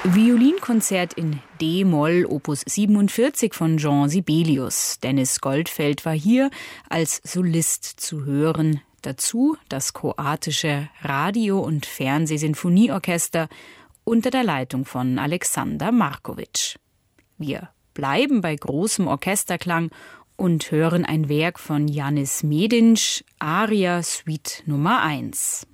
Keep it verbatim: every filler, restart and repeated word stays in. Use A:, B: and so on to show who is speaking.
A: Violinkonzert in D-Moll, Opus siebenundvierzig von Jean Sibelius. Dennis Goldfeld war hier als Solist zu hören. Dazu das kroatische Radio- und Fernsehsinfonieorchester unter der Leitung von Alexander Markovic. Wir bleiben bei großem Orchesterklang und hören ein Werk von Janis Medinč, Aria Suite Nummer eins.